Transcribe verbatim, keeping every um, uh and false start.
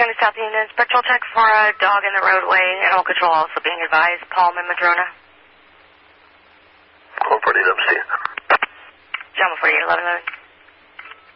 County South Union. Spectral check for a dog in the roadway. Animal control also being advised. Palm and Madrona. one forty-eight, I'm seeing. Jumbo forty-eight, eleven eleven.